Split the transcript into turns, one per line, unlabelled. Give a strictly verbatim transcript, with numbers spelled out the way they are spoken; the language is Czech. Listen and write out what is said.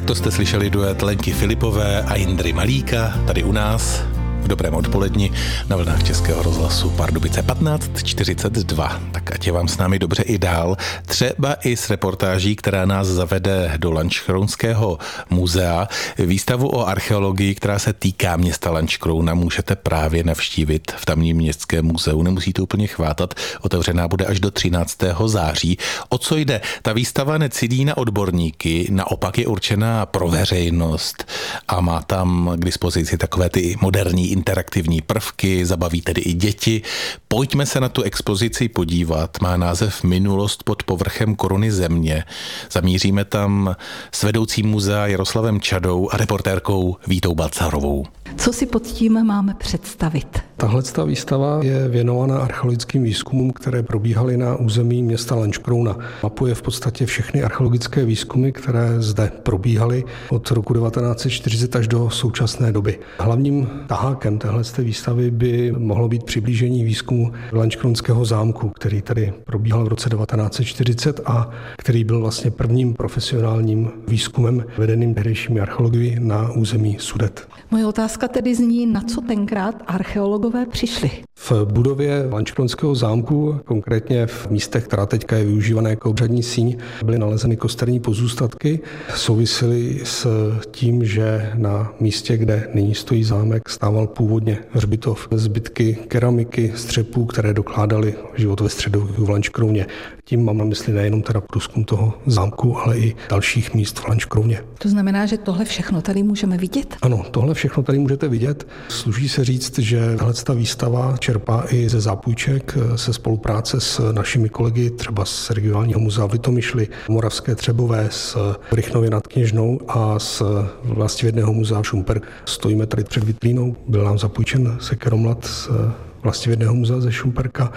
Takto jste slyšeli duet Lenky Filipové a Jindry Malíka tady u nás v dobrém odpoledni na vlnách Českého rozhlasu Pardubice patnáct čtyřicet dva. Tak ať je vám s námi dobře i dál, třeba i s reportáží, která nás zavede do Lanškrounského muzea. Výstavu o archeologii, která se týká města Lanškrouna, můžete právě navštívit v tamním městském muzeu. Nemusíte úplně chvátat, otevřená bude až do třináctého září. O co jde? Ta výstava necílí na odborníky, naopak je určená pro veřejnost a má tam k dispozici takové ty moderní interaktivní prvky, zabaví tedy i děti. Pojďme se na tu expozici podívat. Má název Minulost pod povrchem koruny země. Zamíříme tam s vedoucím muzea Jaroslavem Čadou a reportérkou Vítou Balcarovou.
Co si pod tím máme představit?
Tahle výstava je věnovaná archeologickým výzkumům, které probíhaly na území města Lanškrouna. Mapuje v podstatě všechny archeologické výzkumy, které zde probíhaly od roku devatenáct set čtyřicet až do současné doby. Hlavním tahákem téhle výstavy by mohlo být přiblížení výzkumu Lanškrounského zámku, který tady probíhal v roce devatenáct set čtyřicet a který byl vlastně prvním profesionálním výzkumem vedeným tehdejšími archeology na území Sudet.
Moje otázka tedy zní, na co tenkrát archeologové přišli?
V budově Lanškrounského zámku, konkrétně v místech, která teďka je využívané jako obřadní síň, byly nalezeny kosterní pozůstatky. Souvisely s tím, že na místě, kde nyní stojí zámek, stával původně hřbitov. Zbytky keramiky, střepů, které dokládaly život ve středověku v Lanškrouně. Tím mám na mysli nejenom teda průzkum toho zámku, ale i dalších míst v Lanškrouně.
To znamená, že tohle všechno tady můžeme vidět?
Ano, tohle všechno tady můžete vidět. Sluší se říct, že tahle výstava čerpá i ze zápůjček, se spolupráce s našimi kolegy, třeba z regionálního muzea v Litomyšli, Moravské Třebové, s Rychnově nad Kněžnou a z Vlastivědného muzea Šumperk. Stojíme tady před vitlínou, byl nám zapůjčen sekeromlad z Vlastivědného muzea ze Šumperka